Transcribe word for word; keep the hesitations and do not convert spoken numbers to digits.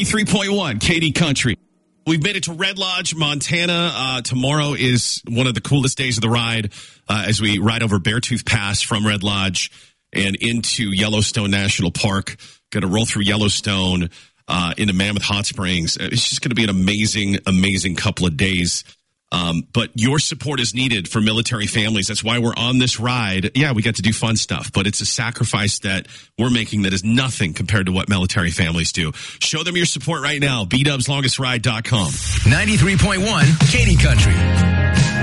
ninety-three point one, Katy Country. We've made it to Red Lodge, Montana. Uh, tomorrow is one of the coolest days of the ride uh, as we ride over Beartooth Pass from Red Lodge and into Yellowstone National Park. Going to roll through Yellowstone uh, into Mammoth Hot Springs. It's just going to be an amazing, amazing couple of days. Um, but your support is needed for military families. That's why we're on this ride. Yeah, we get to do fun stuff, but it's a sacrifice that we're making that is nothing compared to what military families do. Show them your support right now. B Dubs Longest Ride dot com. ninety-three point one, Katy Country.